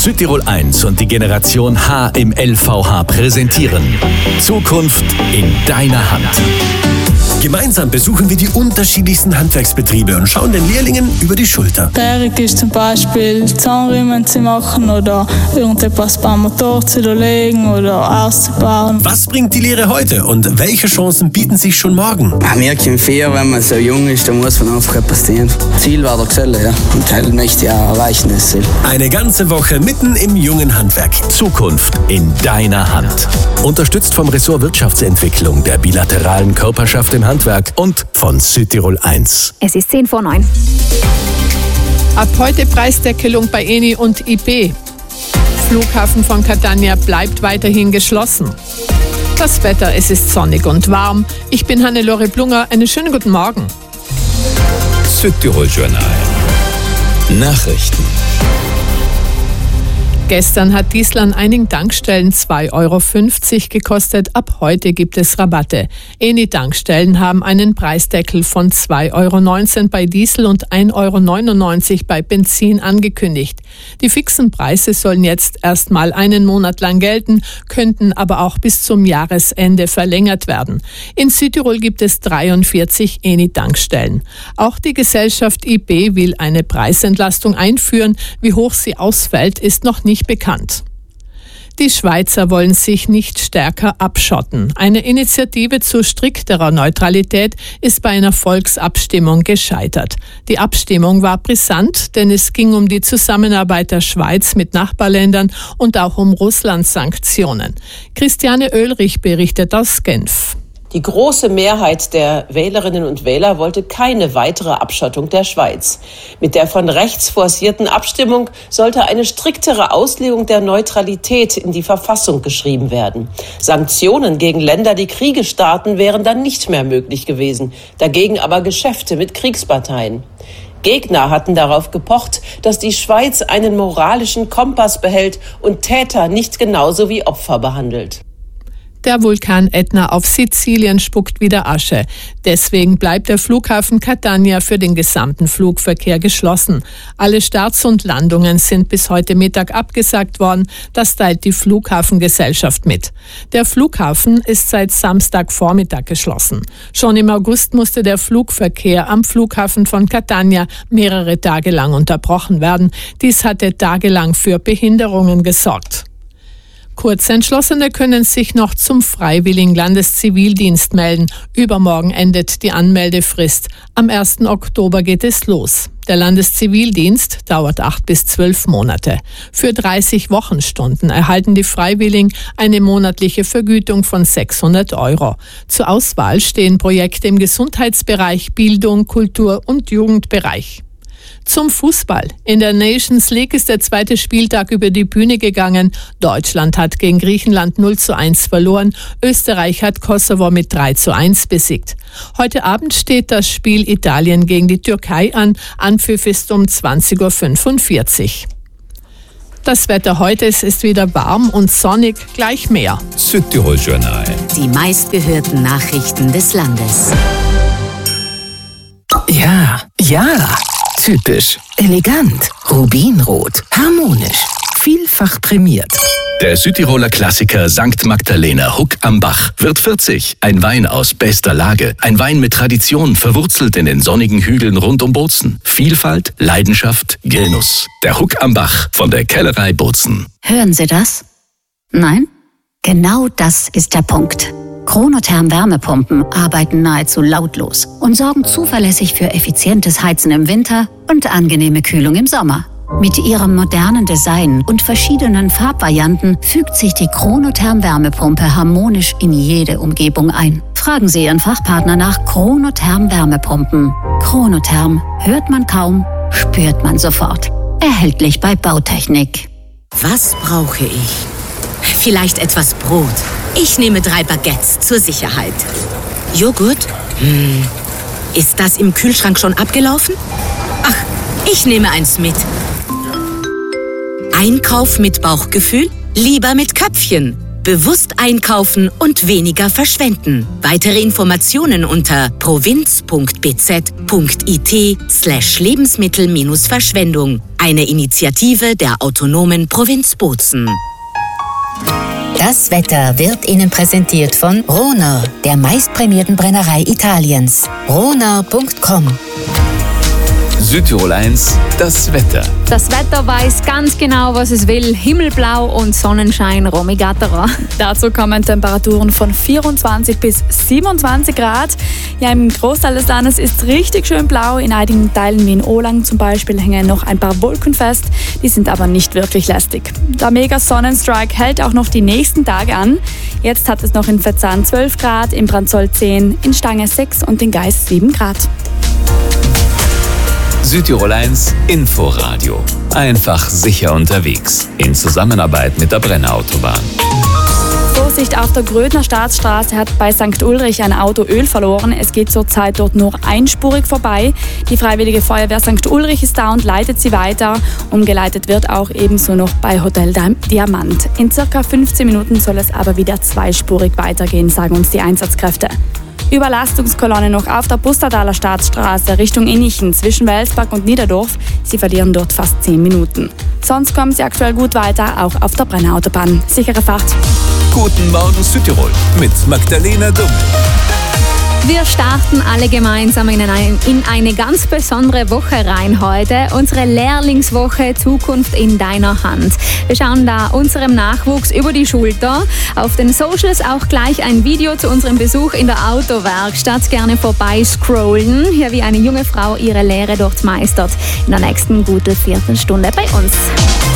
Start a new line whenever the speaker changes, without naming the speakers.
Südtirol 1 und die Generation H im LVH präsentieren Zukunft in deiner Hand. Gemeinsam besuchen wir die unterschiedlichsten Handwerksbetriebe und schauen den Lehrlingen über die Schulter.
Schwierig ist zum Beispiel Zahnriemen zu machen oder irgendetwas beim Motor zu legen oder auszubauen.
Was bringt die Lehre heute und welche Chancen bieten sich schon morgen?
Mir kommt vor, wenn man so jung ist, dann muss man einfach etwas tun. Ziel war der Geselle, ja. Und halt möchte ja erreichen das Ziel.
Eine ganze Woche mitten im jungen Handwerk. Zukunft in deiner Hand. Unterstützt vom Ressort Wirtschaftsentwicklung, der bilateralen Körperschaft im Handwerk und von Südtirol 1.
Es ist 10:09.
Ab heute Preisdeckelung bei Eni und IB. Flughafen von Catania bleibt weiterhin geschlossen. Das Wetter, es ist sonnig und warm. Ich bin Hannelore Blunger. Einen schönen guten Morgen.
Südtirol Journal. Nachrichten.
Gestern hat Diesel an einigen Tankstellen 2,50 € gekostet. Ab heute gibt es Rabatte. Eni-Tankstellen haben einen Preisdeckel von 2,19 € bei Diesel und 1,99 € bei Benzin angekündigt. Die fixen Preise sollen jetzt erstmal einen Monat lang gelten, könnten aber auch bis zum Jahresende verlängert werden. In Südtirol gibt es 43 Eni-Tankstellen. Auch die Gesellschaft IB will eine Preisentlastung einführen. Wie hoch sie ausfällt, ist noch nicht bekannt. Die Schweizer wollen sich nicht stärker abschotten. Eine Initiative zu strikterer Neutralität ist bei einer Volksabstimmung gescheitert. Die Abstimmung war brisant, denn es ging um die Zusammenarbeit der Schweiz mit Nachbarländern und auch um Russlands Sanktionen. Christiane Oehlrich berichtet aus Genf.
Die große Mehrheit der Wählerinnen und Wähler wollte keine weitere Abschottung der Schweiz. Mit der von rechts forcierten Abstimmung sollte eine striktere Auslegung der Neutralität in die Verfassung geschrieben werden. Sanktionen gegen Länder, die Kriege starten, wären dann nicht mehr möglich gewesen. Dagegen aber Geschäfte mit Kriegsparteien. Gegner hatten darauf gepocht, dass die Schweiz einen moralischen Kompass behält und Täter nicht genauso wie Opfer behandelt.
Der Vulkan Ätna auf Sizilien spuckt wieder Asche. Deswegen bleibt der Flughafen Catania für den gesamten Flugverkehr geschlossen. Alle Starts und Landungen sind bis heute Mittag abgesagt worden. Das teilt die Flughafengesellschaft mit. Der Flughafen ist seit Samstagvormittag geschlossen. Schon im August musste der Flugverkehr am Flughafen von Catania mehrere Tage lang unterbrochen werden. Dies hatte tagelang für Behinderungen gesorgt. Kurzentschlossene können sich noch zum freiwilligen Landeszivildienst melden. Übermorgen endet die Anmeldefrist. Am 1. Oktober geht es los. Der Landeszivildienst dauert 8 bis 12 Monate. Für 30 Wochenstunden erhalten die Freiwilligen eine monatliche Vergütung von 600 €. Zur Auswahl stehen Projekte im Gesundheitsbereich, Bildung, Kultur und Jugendbereich. Zum Fußball. In der Nations League ist der zweite Spieltag über die Bühne gegangen. Deutschland hat gegen Griechenland 0:1 verloren. Österreich hat Kosovo mit 3:1 besiegt. Heute Abend steht das Spiel Italien gegen die Türkei an. Anpfiff ist um 20:45 Uhr. Das Wetter heute, es ist wieder warm und sonnig, gleich mehr.
Südtirol Journal.
Die meistgehörten Nachrichten des Landes.
Ja. Typisch, elegant, rubinrot, harmonisch, vielfach prämiert.
Der Südtiroler Klassiker St. Magdalena Huck am Bach wird 40. Ein Wein aus bester Lage. Ein Wein mit Tradition, verwurzelt in den sonnigen Hügeln rund um Bozen. Vielfalt, Leidenschaft, Genuss. Der Huck am Bach von der Kellerei Bozen.
Hören Sie das? Nein? Genau das ist der Punkt. Chronotherm Wärmepumpen arbeiten nahezu lautlos und sorgen zuverlässig für effizientes Heizen im Winter und angenehme Kühlung im Sommer. Mit ihrem modernen Design und verschiedenen Farbvarianten fügt sich die Chronotherm Wärmepumpe harmonisch in jede Umgebung ein. Fragen Sie Ihren Fachpartner nach Chronotherm Wärmepumpen. Chronotherm hört man kaum, spürt man sofort. Erhältlich bei Bautechnik.
Was brauche ich? Vielleicht etwas Brot. Ich nehme 3 Baguettes zur Sicherheit. Joghurt? Ist das im Kühlschrank schon abgelaufen? Ach, ich nehme eins mit. Einkauf mit Bauchgefühl? Lieber mit Köpfchen. Bewusst einkaufen und weniger verschwenden. Weitere Informationen unter provinz.bz.it/Lebensmittel-Verschwendung. Eine Initiative der autonomen Provinz Bozen.
Das Wetter wird Ihnen präsentiert von Ronau, der meistprämierten Brennerei Italiens. Ronau.com.
Südtirol 1, das Wetter.
Das Wetter weiß ganz genau, was es will. Himmelblau und Sonnenschein, Romigatterer.
Dazu kommen Temperaturen von 24 bis 27 Grad. Ja, im Großteil des Landes ist richtig schön blau. In einigen Teilen wie in Olang zum Beispiel hängen noch ein paar Wolken fest. Die sind aber nicht wirklich lästig. Der Mega-Sonnenstrike hält auch noch die nächsten Tage an. Jetzt hat es noch in Verzahn 12 Grad, in Brandzoll 10, in Stange 6 und in Geis 7 Grad.
Südtirol 1 Inforadio. Einfach sicher unterwegs. In Zusammenarbeit mit der Brennerautobahn.
Vorsicht, auf der Grödner Staatsstraße hat bei St. Ulrich ein Auto Öl verloren. Es geht zurzeit dort nur einspurig vorbei. Die Freiwillige Feuerwehr St. Ulrich ist da und leitet sie weiter. Umgeleitet wird auch ebenso noch bei Hotel Diamant. In circa 15 Minuten soll es aber wieder zweispurig weitergehen, sagen uns die Einsatzkräfte. Überlastungskolonne noch auf der Pustertaler Staatsstraße Richtung Innichen zwischen Welsberg und Niederdorf. Sie verlieren dort fast 10 Minuten. Sonst kommen sie aktuell gut weiter, auch auf der Brennerautobahn. Sichere Fahrt.
Guten Morgen Südtirol mit Magdalena Dumm.
Wir starten alle gemeinsam in eine ganz besondere Woche rein heute. Unsere Lehrlingswoche Zukunft in deiner Hand. Wir schauen da unserem Nachwuchs über die Schulter. Auf den Socials auch gleich ein Video zu unserem Besuch in der Autowerkstatt. Gerne vorbei scrollen. Hier wie eine junge Frau ihre Lehre dort meistert. In der nächsten guten Viertelstunde bei uns.